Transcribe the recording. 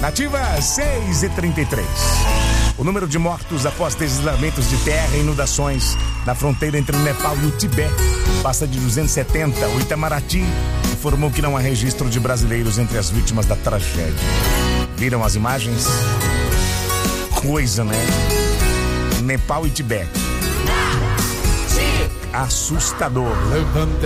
Nativa 6h33. O número de mortos após deslizamentos de terra e inundações na fronteira entre o Nepal e o Tibete passa de 270. O Itamaraty informou que não há registro de brasileiros entre as vítimas da tragédia. Viram as imagens? Coisa, né? Nepal e Tibete. Assustador.